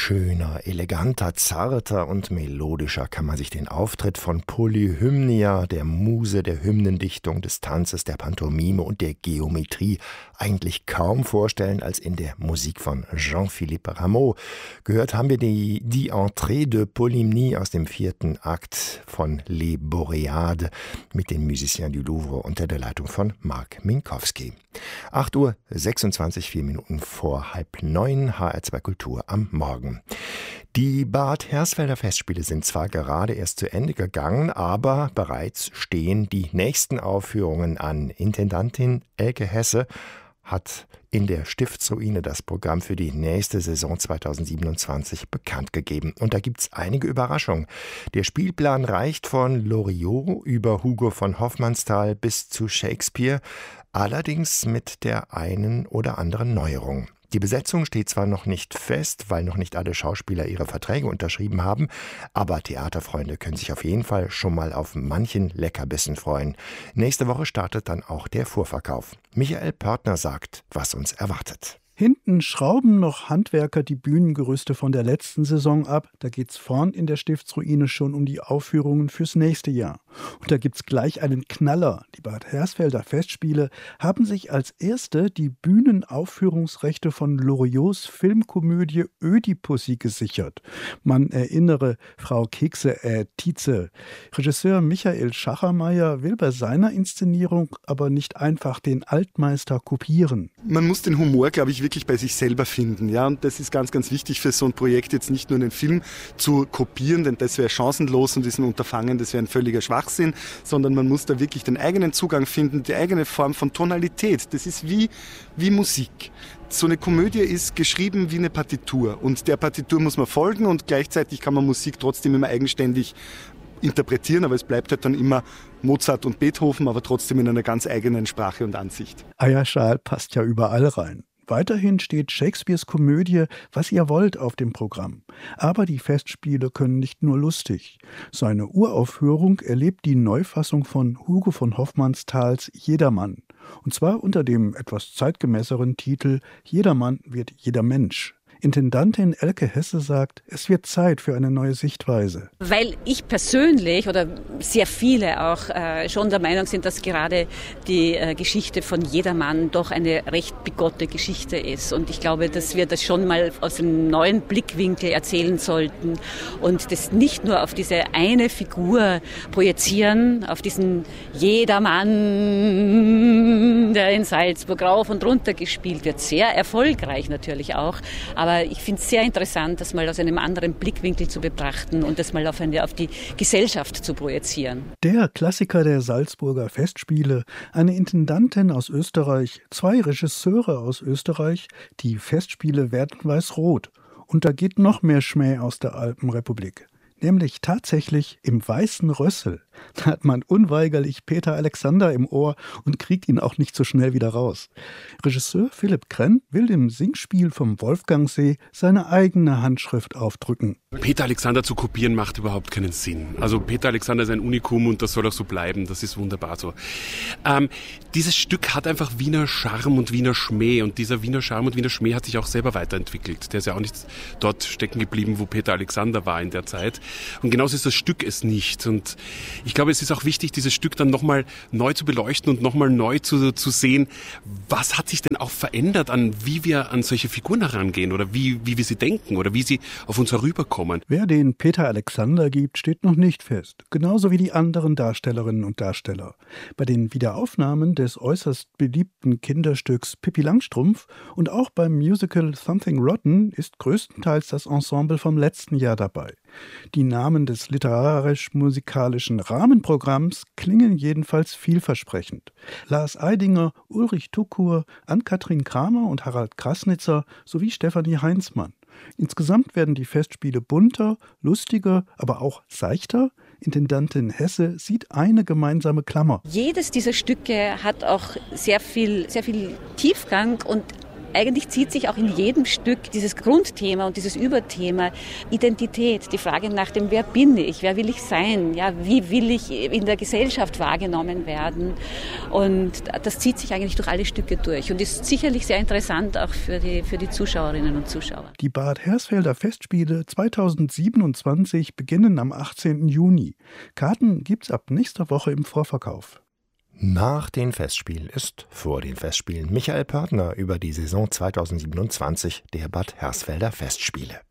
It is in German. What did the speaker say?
Schöner, eleganter, zarter und melodischer kann man sich den Auftritt von Polyhymnia, der Muse der Hymnendichtung, des Tanzes, der Pantomime und der Geometrie eigentlich kaum vorstellen als in der Musik von Jean-Philippe Rameau. Gehört haben wir die Entrée de Polymnie aus dem 4. Akt von Les Boréades mit den Musiciens du Louvre unter der Leitung von Marc Minkowski. 8:26 Uhr, 4 Minuten vor 8:30, HR2 Kultur am Morgen. Die Bad Hersfelder Festspiele sind zwar gerade erst zu Ende gegangen, aber bereits stehen die nächsten Aufführungen an. Intendantin Elke Hesse hat in der Stiftsruine das Programm für die nächste Saison 2027 bekannt gegeben. Und da gibt's einige Überraschungen. Der Spielplan reicht von Loriot über Hugo von Hofmannsthal bis zu Shakespeare, allerdings mit der einen oder anderen Neuerung. Die Besetzung steht zwar noch nicht fest, weil noch nicht alle Schauspieler ihre Verträge unterschrieben haben, aber Theaterfreunde können sich auf jeden Fall schon mal auf manchen Leckerbissen freuen. Nächste Woche startet dann auch der Vorverkauf. Michael Pörtner sagt, was uns erwartet. Hinten schrauben noch Handwerker die Bühnengerüste von der letzten Saison ab. Da geht's vorn in der Stiftsruine schon um die Aufführungen fürs nächste Jahr. Und da gibt's gleich einen Knaller. Die Bad Hersfelder Festspiele haben sich als erste die Bühnenaufführungsrechte von Loriots Filmkomödie Ödipussy gesichert. Man erinnere Frau Tietze. Regisseur Michael Schachermeier will bei seiner Inszenierung aber nicht einfach den Altmeister kopieren. Man muss den Humor, glaube ich, wirklich bei sich selber finden. Ja, und das ist ganz, ganz wichtig für so ein Projekt, jetzt nicht nur den Film zu kopieren, denn das wäre chancenlos und ist ein Unterfangen, das wäre ein völliger Schwachsinn, sondern man muss da wirklich den eigenen Zugang finden, die eigene Form von Tonalität. Das ist wie Musik. So eine Komödie ist geschrieben wie eine Partitur und der Partitur muss man folgen und gleichzeitig kann man Musik trotzdem immer eigenständig interpretieren, aber es bleibt halt dann immer Mozart und Beethoven, aber trotzdem in einer ganz eigenen Sprache und Ansicht. Eierschal passt ja überall rein. Weiterhin steht Shakespeares Komödie Was ihr wollt auf dem Programm. Aber die Festspiele können nicht nur lustig. Seine Uraufführung erlebt die Neufassung von Hugo von Hofmannsthals Jedermann. Und zwar unter dem etwas zeitgemäßeren Titel Jedermann wird jeder Mensch. Intendantin Elke Hesse sagt, es wird Zeit für eine neue Sichtweise. Weil ich persönlich oder sehr viele auch schon der Meinung sind, dass gerade die Geschichte von Jedermann doch eine recht bigotte Geschichte ist. Und ich glaube, dass wir das schon mal aus einem neuen Blickwinkel erzählen sollten und das nicht nur auf diese eine Figur projizieren, auf diesen Jedermann, der in Salzburg rauf und runter gespielt wird. Sehr erfolgreich natürlich auch. Aber ich finde es sehr interessant, das mal aus einem anderen Blickwinkel zu betrachten und das mal auf die Gesellschaft zu projizieren. Der Klassiker der Salzburger Festspiele, eine Intendantin aus Österreich, 2 Regisseure aus Österreich, die Festspiele werden weiß-rot. Und da geht noch mehr Schmäh aus der Alpenrepublik. Nämlich tatsächlich im Weißen Rössel. Da hat man unweigerlich Peter Alexander im Ohr und kriegt ihn auch nicht so schnell wieder raus. Regisseur Philipp Krenn will dem Singspiel vom Wolfgangsee seine eigene Handschrift aufdrücken. Peter Alexander zu kopieren macht überhaupt keinen Sinn. Also Peter Alexander ist ein Unikum und das soll auch so bleiben. Das ist wunderbar so. Dieses Stück hat einfach Wiener Charme und Wiener Schmäh und dieser Wiener Charme und Wiener Schmäh hat sich auch selber weiterentwickelt. Der ist ja auch nicht dort stecken geblieben, wo Peter Alexander war in der Zeit. Und genauso ist das Stück es nicht. Und ich glaube, es ist auch wichtig, dieses Stück dann nochmal neu zu beleuchten und nochmal neu zu sehen, was hat sich denn auch verändert an, wie wir an solche Figuren herangehen oder wie wir sie denken oder wie sie auf uns herüberkommen. Wer den Peter Alexander gibt, steht noch nicht fest. Genauso wie die anderen Darstellerinnen und Darsteller. Bei den Wiederaufnahmen des äußerst beliebten Kinderstücks Pippi Langstrumpf und auch beim Musical Something Rotten ist größtenteils das Ensemble vom letzten Jahr dabei. Die Namen des literarisch-musikalischen Rahmenprogramms klingen jedenfalls vielversprechend. Lars Eidinger, Ulrich Tukur, Ann-Kathrin Kramer und Harald Krasnitzer sowie Stefanie Heinzmann. Insgesamt werden die Festspiele bunter, lustiger, aber auch seichter. Intendantin Hesse sieht eine gemeinsame Klammer. Jedes dieser Stücke hat auch sehr viel Tiefgang und eigentlich zieht sich auch in jedem Stück dieses Grundthema und dieses Überthema Identität, die Frage nach dem, wer bin ich, wer will ich sein, ja, wie will ich in der Gesellschaft wahrgenommen werden. Und das zieht sich eigentlich durch alle Stücke durch und ist sicherlich sehr interessant auch für die Zuschauerinnen und Zuschauer. Die Bad Hersfelder Festspiele 2027 beginnen am 18. Juni. Karten gibt's ab nächster Woche im Vorverkauf. Nach den Festspielen ist vor den Festspielen Michael Pörtner über die Saison 2027 der Bad Hersfelder Festspiele.